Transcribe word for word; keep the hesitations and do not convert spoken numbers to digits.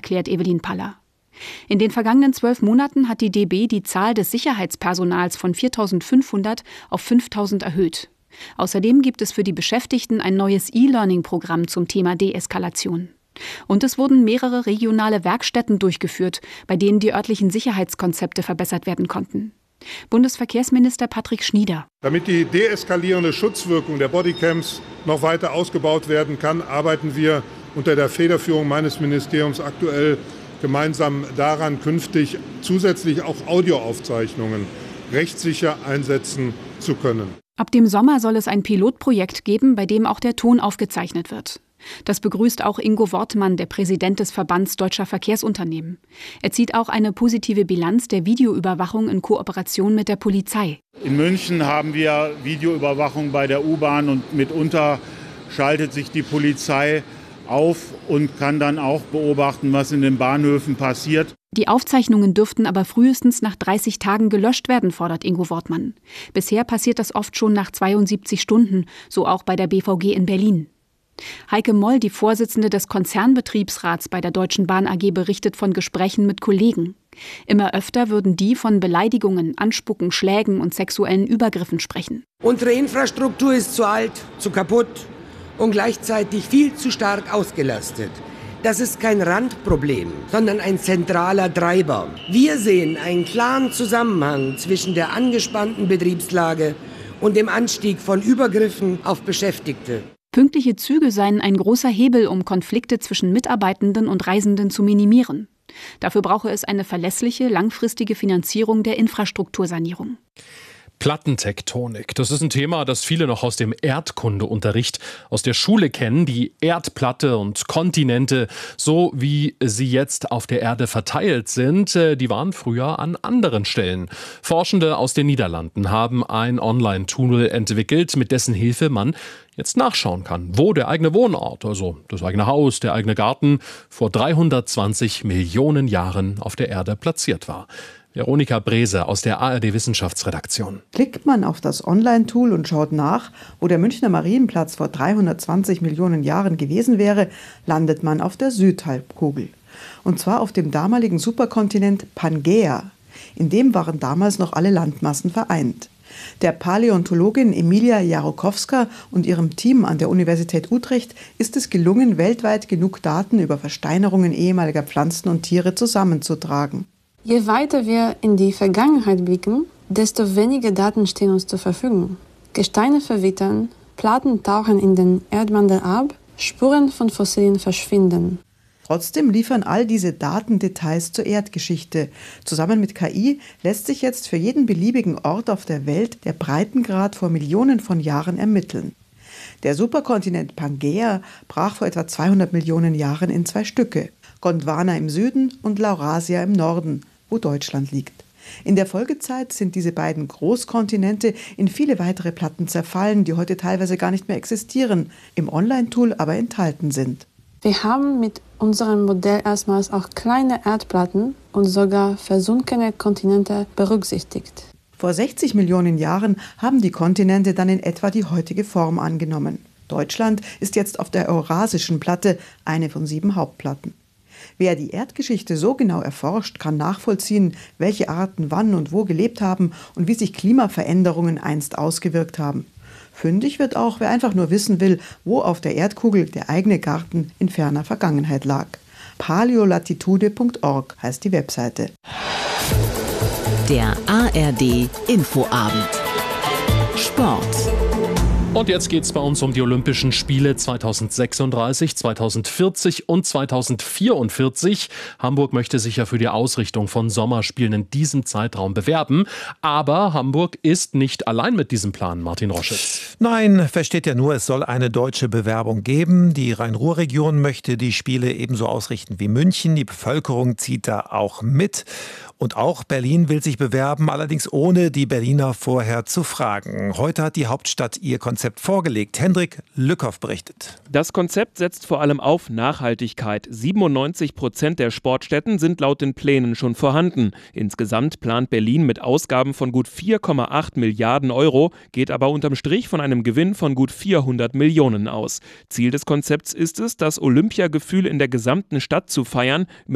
erklärt Evelyn Paller. In den vergangenen zwölf Monaten hat die D B die Zahl des Sicherheitspersonals von viertausendfünfhundert auf fünftausend erhöht. Außerdem gibt es für die Beschäftigten ein neues E-Learning-Programm zum Thema Deeskalation. Und es wurden mehrere regionale Werkstätten durchgeführt, bei denen die örtlichen Sicherheitskonzepte verbessert werden konnten. Bundesverkehrsminister Patrick Schnieder. Damit die deeskalierende Schutzwirkung der Bodycams noch weiter ausgebaut werden kann, arbeiten wir unter der Federführung meines Ministeriums aktuell gemeinsam daran, künftig zusätzlich auch Audioaufzeichnungen rechtssicher einsetzen zu können. Ab dem Sommer soll es ein Pilotprojekt geben, bei dem auch der Ton aufgezeichnet wird. Das begrüßt auch Ingo Wortmann, der Präsident des Verbands Deutscher Verkehrsunternehmen. Er zieht auch eine positive Bilanz der Videoüberwachung in Kooperation mit der Polizei. In München haben wir Videoüberwachung bei der U-Bahn und mitunter schaltet sich die Polizei auf und kann dann auch beobachten, was in den Bahnhöfen passiert. Die Aufzeichnungen dürften aber frühestens nach dreißig Tagen gelöscht werden, fordert Ingo Wortmann. Bisher passiert das oft schon nach zweiundsiebzig Stunden, so auch bei der B V G in Berlin. Heike Moll, die Vorsitzende des Konzernbetriebsrats bei der Deutschen Bahn A G, berichtet von Gesprächen mit Kollegen. Immer öfter würden die von Beleidigungen, Anspucken, Schlägen und sexuellen Übergriffen sprechen. Unsere Infrastruktur ist zu alt, zu kaputt und gleichzeitig viel zu stark ausgelastet. Das ist kein Randproblem, sondern ein zentraler Treiber. Wir sehen einen klaren Zusammenhang zwischen der angespannten Betriebslage und dem Anstieg von Übergriffen auf Beschäftigte. Pünktliche Züge seien ein großer Hebel, um Konflikte zwischen Mitarbeitenden und Reisenden zu minimieren. Dafür brauche es eine verlässliche, langfristige Finanzierung der Infrastruktursanierung. Plattentektonik, das ist ein Thema, das viele noch aus dem Erdkundeunterricht aus der Schule kennen. Die Erdplatte und Kontinente, so wie sie jetzt auf der Erde verteilt sind, die waren früher an anderen Stellen. Forschende aus den Niederlanden haben ein Online-Tool entwickelt, mit dessen Hilfe man jetzt nachschauen kann, wo der eigene Wohnort, also das eigene Haus, der eigene Garten, vor dreihundertzwanzig Millionen Jahren auf der Erde platziert war. Veronika Brese aus der A R D-Wissenschaftsredaktion. Klickt man auf das Online-Tool und schaut nach, wo der Münchner Marienplatz vor dreihundertzwanzig Millionen Jahren gewesen wäre, landet man auf der Südhalbkugel. Und zwar auf dem damaligen Superkontinent Pangaea. In dem waren damals noch alle Landmassen vereint. Der Paläontologin Emilia Jarokowska und ihrem Team an der Universität Utrecht ist es gelungen, weltweit genug Daten über Versteinerungen ehemaliger Pflanzen und Tiere zusammenzutragen. Je weiter wir in die Vergangenheit blicken, desto weniger Daten stehen uns zur Verfügung. Gesteine verwittern, Platten tauchen in den Erdmantel ab, Spuren von Fossilien verschwinden. Trotzdem liefern all diese Daten Details zur Erdgeschichte. Zusammen mit K I lässt sich jetzt für jeden beliebigen Ort auf der Welt der Breitengrad vor Millionen von Jahren ermitteln. Der Superkontinent Pangaea brach vor etwa zweihundert Millionen Jahren in zwei Stücke. Gondwana im Süden und Laurasia im Norden, wo Deutschland liegt. In der Folgezeit sind diese beiden Großkontinente in viele weitere Platten zerfallen, die heute teilweise gar nicht mehr existieren, im Online-Tool aber enthalten sind. Wir haben mit unserem Modell erstmals auch kleine Erdplatten und sogar versunkene Kontinente berücksichtigt. Vor sechzig Millionen Jahren haben die Kontinente dann in etwa die heutige Form angenommen. Deutschland ist jetzt auf der Eurasischen Platte, eine von sieben Hauptplatten. Wer die Erdgeschichte so genau erforscht, kann nachvollziehen, welche Arten wann und wo gelebt haben und wie sich Klimaveränderungen einst ausgewirkt haben. Fündig wird auch, wer einfach nur wissen will, wo auf der Erdkugel der eigene Garten in ferner Vergangenheit lag. paleolatitude punkt org heißt die Webseite. Der A R D Infoabend. Sport. Und jetzt geht es bei uns um die Olympischen Spiele zweitausendsechsunddreißig, zweitausendvierzig und zweitausendvierundvierzig. Hamburg möchte sich ja für die Ausrichtung von Sommerspielen in diesem Zeitraum bewerben. Aber Hamburg ist nicht allein mit diesem Plan, Martin Roschitz. Nein, versteht ja nur, es soll eine deutsche Bewerbung geben. Die Rhein-Ruhr-Region möchte die Spiele ebenso ausrichten wie München. Die Bevölkerung zieht da auch mit. Und auch Berlin will sich bewerben, allerdings ohne die Berliner vorher zu fragen. Heute hat die Hauptstadt ihr Konzept vorgelegt. Hendrik Lückhoff berichtet. Das Konzept setzt vor allem auf Nachhaltigkeit. siebenundneunzig Prozent der Sportstätten sind laut den Plänen schon vorhanden. Insgesamt plant Berlin mit Ausgaben von gut vier Komma acht Milliarden Euro, geht aber unterm Strich von einem Gewinn von gut vierhundert Millionen aus. Ziel des Konzepts ist es, das Olympiagefühl in der gesamten Stadt zu feiern.